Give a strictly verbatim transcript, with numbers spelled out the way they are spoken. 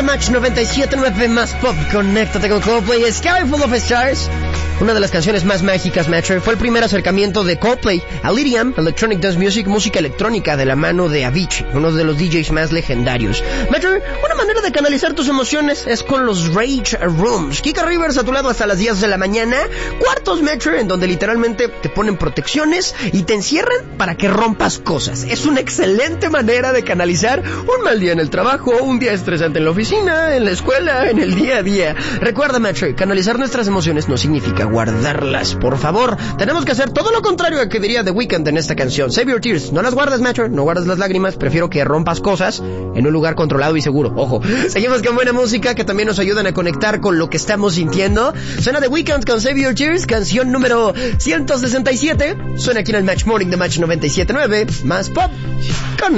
Match noventa y siete punto nueve más pop. Conéctate con Coldplay. Sky Full of Stars. Una de las canciones más mágicas, Metro, fue el primer acercamiento de Coldplay a E D M, Electronic Dance Music, música electrónica de la mano de Avicii, uno de los D Js más legendarios. Metro, una manera de canalizar tus emociones es con los Rage Rooms. Kika Rivers a tu lado hasta las diez de la mañana. Cuartos, Metro, en donde literalmente te ponen protecciones y te encierran para que rompas cosas. Es una excelente manera de canalizar un mal día en el trabajo, un día estresante en la oficina, en la escuela, en el día a día. Recuerda, Metro, canalizar nuestras emociones no significa guardarlas, por favor. Tenemos que hacer todo lo contrario a que diría The Weeknd en esta canción. Save your tears. No las guardes, Metro. No guardes las lágrimas. Prefiero que rompas cosas en un lugar controlado y seguro. Ojo. Seguimos con buena música que también nos ayudan a conectar con lo que estamos sintiendo. Suena The Weeknd con Save Your Tears, canción número ciento sesenta y siete. Suena aquí en el Match Morning de Match noventa y siete punto nueve. Más pop. Con